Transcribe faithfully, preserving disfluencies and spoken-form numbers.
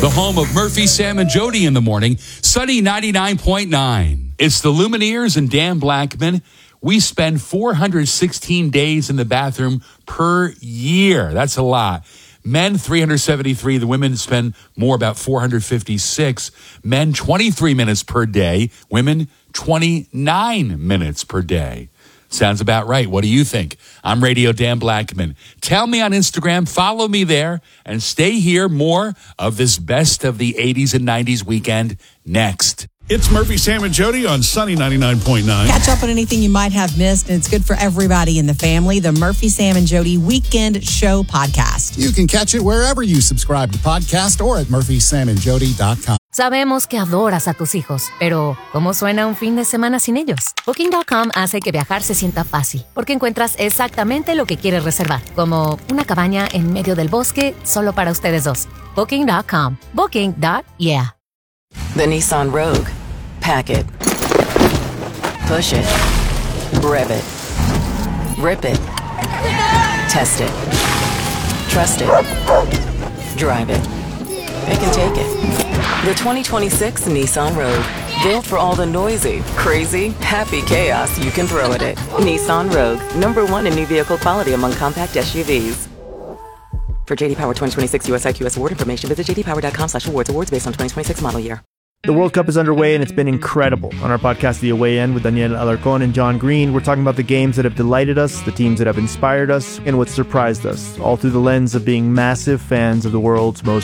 the home of Murphy, Sam, and Jody in the morning, Sunny ninety-nine point nine. It's the Lumineers and Dan Blackman. We spend four hundred sixteen days in the bathroom per year. That's a lot. Men, three hundred seventy-three. The women spend more, about four hundred fifty-six. Men, twenty-three minutes per day. Women, twenty-nine minutes per day. Sounds about right. What do you think? I'm Radio Dan Blackman. Tell me on Instagram, follow me there, and stay here. More of this best of the eighties and nineties weekend next. It's Murphy, Sam, and Jody on Sunny ninety-nine point nine. Catch up on anything you might have missed, and it's good for everybody in the family. The Murphy, Sam, and Jody Weekend Show podcast. You can catch it wherever you subscribe to podcast or at murphy sam and jody dot com. Sabemos que adoras a tus hijos, pero ¿cómo suena un fin de semana sin ellos? Booking punto com hace que viajar se sienta fácil, porque encuentras exactamente lo que quieres reservar, como una cabaña en medio del bosque solo para ustedes dos. Booking punto com. Booking. Yeah. The Nissan Rogue. Pack it. Push it. Rev it. Rip it. Test it. Trust it. Drive it. It can take it. The twenty twenty-six Nissan Rogue. Built for all the noisy, crazy, happy chaos you can throw at it. Nissan Rogue. Number one in new vehicle quality among compact S U Vs. For J D Power twenty twenty-six U S I Q S award information, visit j d power dot com slash awards. Awards based on twenty twenty-six model year. The World Cup is underway, and it's been incredible. On our podcast, The Away End, with Daniel Alarcón and John Green, we're talking about the games that have delighted us, the teams that have inspired us, and what surprised us, all through the lens of being massive fans of the world's most